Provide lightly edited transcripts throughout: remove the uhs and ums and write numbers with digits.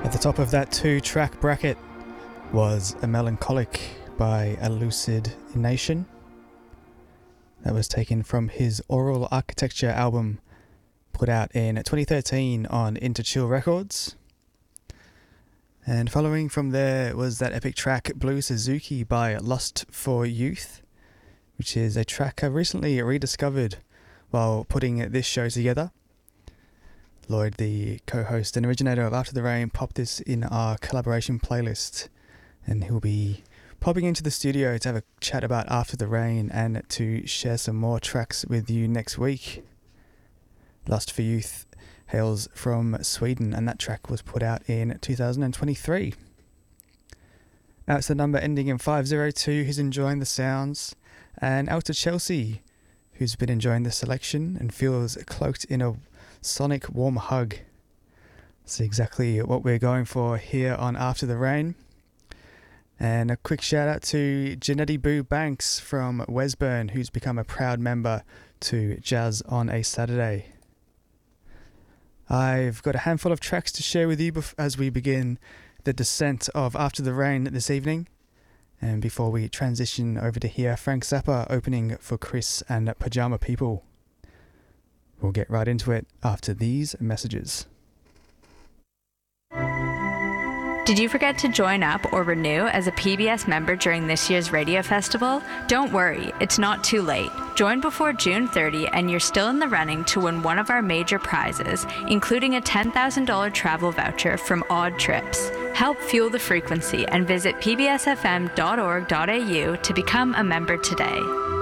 At the top of that 2-track bracket was A Melancholic by A Lucid Nation. That was taken from his Oral Architecture album put out in 2013 on Interchill Records. And following from there was that epic track Blue Suzuki by Lust for Youth, which is a track I recently rediscovered while putting this show together. Lloyd, the co-host and originator of After the Rain, popped this in our collaboration playlist, and he'll be popping into the studio to have a chat about After the Rain and to share some more tracks with you next week. Lust for Youth hails from Sweden, and that track was put out in 2023. Out to the number ending in 502, who's enjoying the sounds, and out to Chelsea, who's been enjoying the selection and feels cloaked in a sonic warm hug. That's exactly what we're going for here on After the Rain. And a quick shout out to Janetti Boo Banks from Wesburn, who's become a proud member to Jazz on a Saturday. I've got a handful of tracks to share with you as we begin the descent of After the Rain this evening. And before we transition over to hear Frank Zappa opening for Chris and Pajama People. We'll get right into it after these messages. Did you forget to join up or renew as a PBS member during this year's radio festival? Don't worry, it's not too late. Join before June 30 and you're still in the running to win one of our major prizes, including a $10,000 travel voucher from Odd Trips. Help fuel the frequency and visit pbsfm.org.au to become a member today.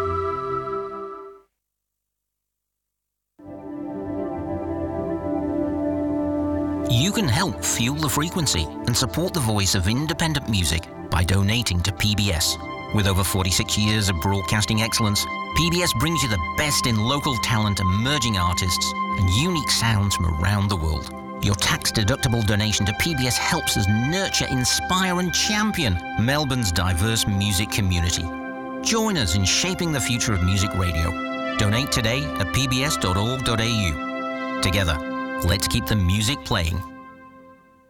You can help fuel the frequency and support the voice of independent music by donating to PBS. With over 46 years of broadcasting excellence, PBS brings you the best in local talent, emerging artists, and unique sounds from around the world. Your tax-deductible donation to PBS helps us nurture, inspire, and champion Melbourne's diverse music community. Join us in shaping the future of music radio. Donate today at pbs.org.au. Together, let's keep the music playing.